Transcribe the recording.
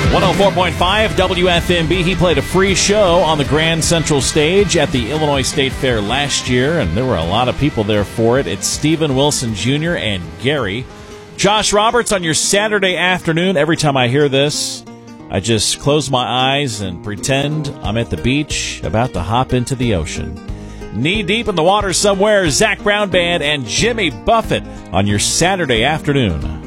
104.5 WFMB. He played a free show on the Grand Central Stage at the Illinois State Fair last year, and there were a lot of people there for it. It's Steven Wilson Jr. and Gary. Josh Roberts on your Saturday afternoon. Every time I hear this, I just close my eyes and pretend I'm at the beach about to hop into the ocean. Knee deep in the water somewhere, Zac Brown Band and Jimmy Buffett on your Saturday afternoon.